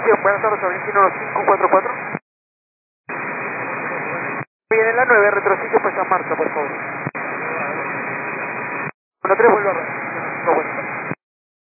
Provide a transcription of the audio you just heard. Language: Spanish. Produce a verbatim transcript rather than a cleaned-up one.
Bien, buenas tardes, Argentino cinco cuatro cuatro. Viene la nueve, retrocede pues a marcha, por favor. uno tres, vuelvo a ver.